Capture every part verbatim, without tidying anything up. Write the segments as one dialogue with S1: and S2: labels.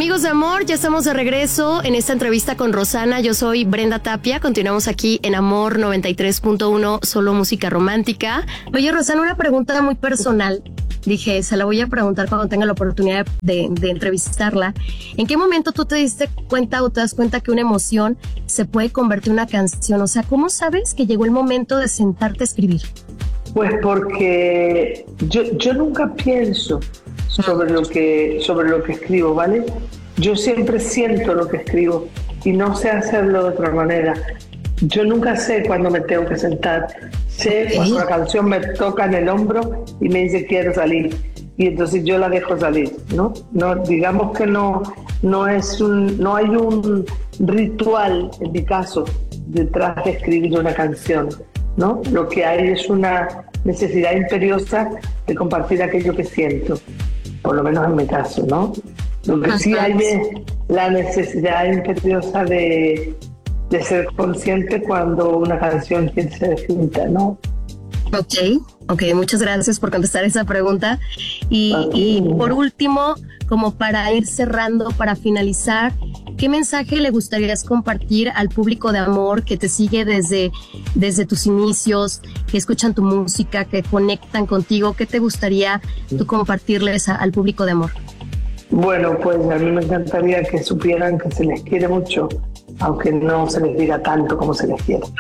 S1: amigos de Amor? Ya estamos de regreso en esta entrevista con Rosana. Yo soy Brenda Tapia. Continuamos aquí en Amor noventa y tres punto uno, solo música romántica. Oye, Rosana, una pregunta muy personal. Dije, se la voy a preguntar cuando tenga la oportunidad de, de entrevistarla. ¿En qué momento tú te diste cuenta o te das cuenta que una emoción se puede convertir en una canción? O sea, ¿cómo sabes que llegó el momento de sentarte a escribir?
S2: Pues porque yo, yo nunca pienso sobre lo que sobre lo que escribo, ¿vale? Yo siempre siento lo que escribo y no sé hacerlo de otra manera. Yo nunca sé cuándo me tengo que sentar. Sé okay. Cuando la canción me toca en el hombro y me dice quiero salir. Y entonces yo la dejo salir, ¿no? No, digamos que no, no es un, no hay un ritual, en mi caso, detrás de escribir una canción, ¿no? Lo que hay es una necesidad imperiosa de compartir aquello que siento, por lo menos en mi caso, ¿no? Lo que sí hay es la necesidad imperiosa de, de ser consciente cuando una canción quiere ser escrita, ¿no?
S1: Ok, ok, muchas gracias por contestar esa pregunta. Y, y por último, como para ir cerrando, para finalizar, ¿qué mensaje le gustaría compartir al público de Amor que te sigue desde, desde tus inicios, que escuchan tu música, que conectan contigo? ¿Qué te gustaría tú compartirles a, al público de Amor?
S2: Bueno, pues a mí me encantaría que supieran que se les quiere mucho, aunque no se les diga tanto como se les quiere.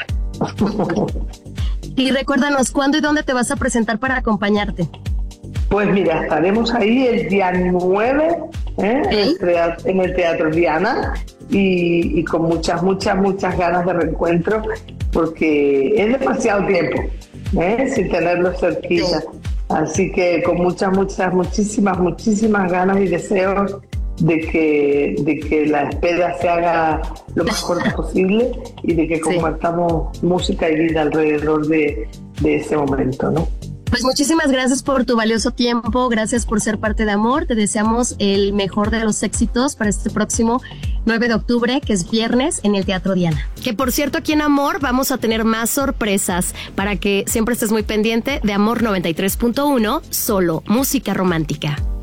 S1: Y recuérdanos, ¿cuándo y dónde te vas a presentar para acompañarte?
S2: Pues mira, estaremos ahí el día nueve ¿eh? ¿Sí? en, el teatro, en el Teatro Diana y, y con muchas, muchas, muchas ganas de reencuentro porque es demasiado tiempo ¿eh? sin tenerlo cerquita. Sí. Así que con muchas, muchas, muchísimas, muchísimas ganas y deseos de que, de que la espera se haga lo más corta posible y de que compartamos sí. música y vida alrededor de, de ese momento, ¿no?
S1: Pues muchísimas gracias por tu valioso tiempo, gracias por ser parte de Amor. Te deseamos el mejor de los éxitos para este próximo nueve de octubre, que es viernes, en el Teatro Diana. Que por cierto, aquí en Amor vamos a tener más sorpresas para que siempre estés muy pendiente de Amor noventa y tres punto uno, solo música romántica.